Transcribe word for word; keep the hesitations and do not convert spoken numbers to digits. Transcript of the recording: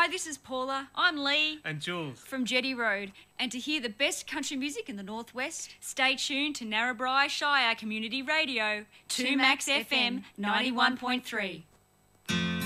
Hi, this is Paula. I'm Lee. And Jules. From Jetty Road. And to hear the best country music in the Northwest, stay tuned to Narrabri Shire Community Radio, two Max F M ninety-one point three.